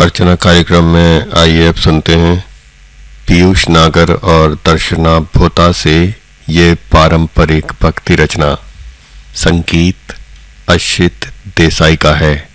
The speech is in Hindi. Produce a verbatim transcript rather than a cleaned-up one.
अर्चना कार्यक्रम में आइए अब सुनते हैं पीयूष नागर और दर्शना भोता से ये पारंपरिक भक्ति रचना। संगीत अशित देसाई का है।